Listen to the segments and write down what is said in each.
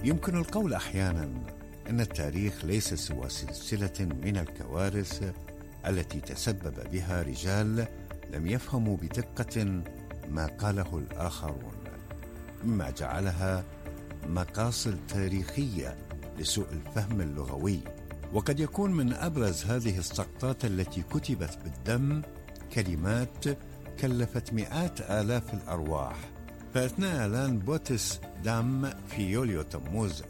يمكن القول أحيانا أن التاريخ ليس سوى سلسلة من الكوارث التي تسبب بها رجال لم يفهموا بدقة ما قاله الآخرون، مما جعلها مقاصد تاريخية لسوء الفهم اللغوي. وقد يكون من أبرز هذه السقطات التي كتبت بالدم كلمات كلفت مئات آلاف الأرواح. فأثناء إعلان بوتس دام في يوليو تموز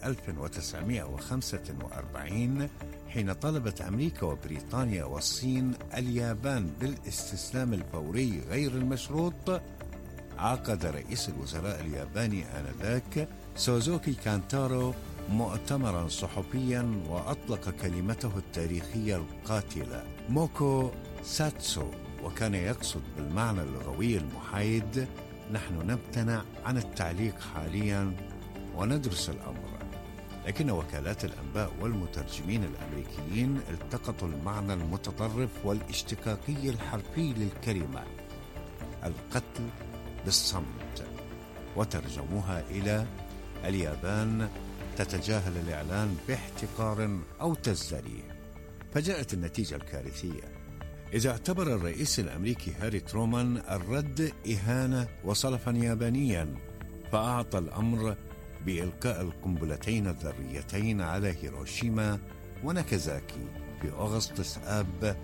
1945، حين طلبت أمريكا وبريطانيا والصين اليابان بالاستسلام الفوري غير المشروط، عقد رئيس الوزراء الياباني آنذاك سوزوكي كانتارو مؤتمرا صحفيا وأطلق كلمته التاريخية القاتلة موكو ساتسو، وكان يقصد بالمعنى اللغوي المحايد: نحن نمتنع عن التعليق حاليا وندرس الأمر. لكن وكالات الأنباء والمترجمين الأمريكيين التقطوا المعنى المتطرف والاشتقاقي الحرفي للكلمة القتل بالصمت وترجموها إلى اليابان تتجاهل الإعلان باحتقار أو تزدري. فجاءت النتيجة الكارثية. إذا اعتبر الرئيس الأمريكي هاري ترومان الرد إهانة وصلفا يابانيا، فأعطى الأمر بإلقاء القنبلتين الذريتين على هيروشيما وناكازاكي في أغسطس آب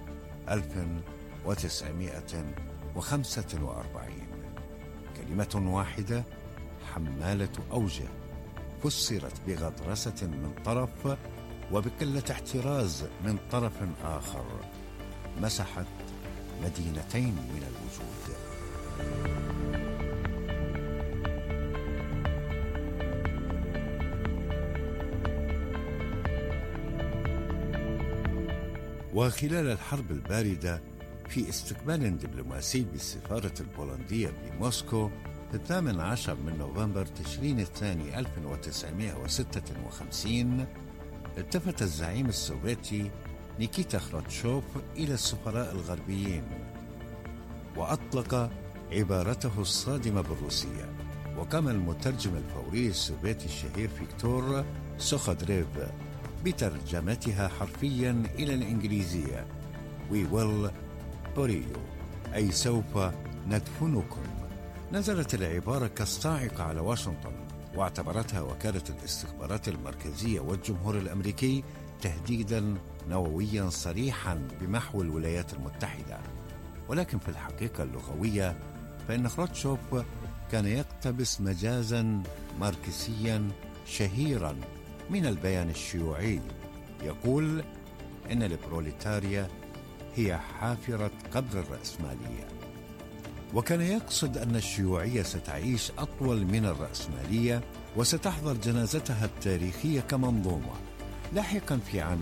1945. كلمة واحدة حمالة أوجه فسرت بغطرسة من طرف وبقلة احتراز من طرف آخر، مسحت مدينتين من الوجود. وخلال الحرب الباردة، في استقبال دبلوماسي بالسفارة البولندية بموسكو في 18 من نوفمبر تشرين الثاني 1956، التفت الزعيم السوفيتي نيكيتا خروتشوف إلى السفراء الغربيين وأطلق عبارته الصادمة بالروسية. وقام المترجم الفوري السوفيتي الشهير فيكتور سوخودريف بترجمتها حرفيا إلى الإنجليزية: We will bury you، أي سوف ندفنكم. نزلت العبارة كالصاعقة على واشنطن، واعتبرتها وكالة الاستخبارات المركزية والجمهور الأمريكي تهديدا نوويا صريحا بمحو الولايات المتحدة. ولكن في الحقيقة اللغوية فإن خروتشوف كان يقتبس مجازا ماركسيا شهيرا من البيان الشيوعي يقول إن البروليتاريا هي حافرة قبر الرأسمالية. وكان يقصد أن الشيوعية ستعيش أطول من الرأسمالية وستحضر جنازتها التاريخية كمنظومة. لاحقا في عام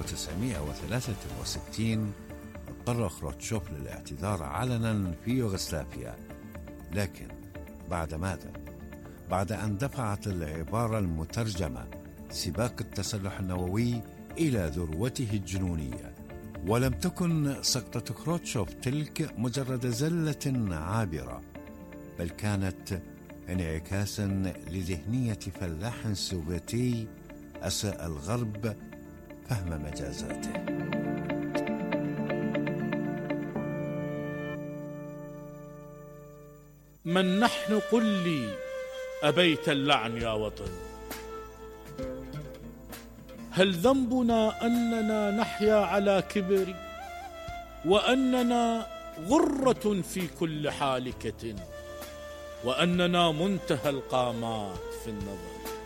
1963 اضطر خروتشوف للاعتذار علنا في يوغوسلافيا، لكن بعد ماذا؟ بعد أن دفعت العبارة المترجمة سباق التسلح النووي إلى ذروته الجنونية. ولم تكن سقطة خروتشوف تلك مجرد زلة عابرة، بل كانت انعكاسا لذهنية فلاح سوفيتي أساء الغرب فهم مجازاته. من نحن قل لي أبيت اللعن يا وطن؟ هل ذنبنا أننا نحيا على كبر، وأننا غرة في كل حالكة، وأننا منتهى القامات في النظر؟